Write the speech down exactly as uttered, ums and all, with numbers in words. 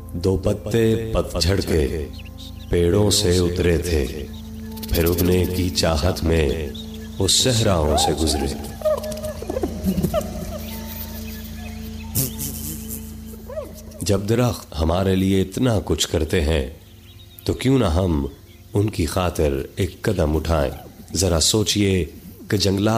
दो पत्ते पतझड़ के पेड़ों से उतरे थे, फिर उगने की चाहत में वो सहराओं से गुजरे। जब दरख्त हमारे लिए इतना कुछ करते हैं तो क्यों ना हम उनकी खातिर एक कदम उठाएं। जरा सोचिए कि जंगलात